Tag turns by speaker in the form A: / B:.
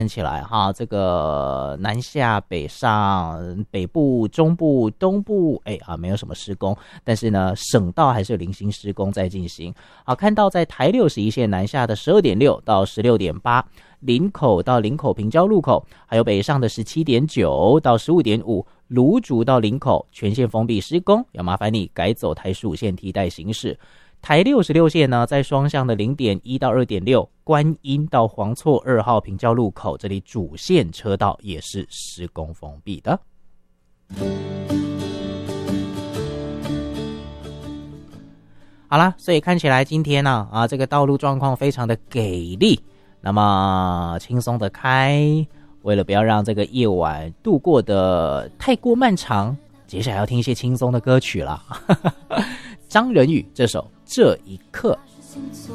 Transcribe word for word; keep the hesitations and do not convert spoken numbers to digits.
A: 看起来哈，这个南下北上，北部、中部、东部，哎啊，没有什么施工，但是呢，省道还是有零星施工在进行。好，看到在台六十一线南下的十二点六到十六点八，林口到林口平交路口，还有北上的十七点九到十五点五，芦竹到林口全线封闭施工，要麻烦你改走台十五线替代行驶。台六十六线呢，在双向的 零点一到二点六，观音到黄厝二号平交路口，这里主线车道也是施工封闭的。好啦，所以看起来今天呢、啊，啊，这个道路状况非常的给力，那么轻松的开，为了不要让这个夜晚度过的太过漫长，接下来要听一些轻松的歌曲了。张仁宇这首《这一刻》。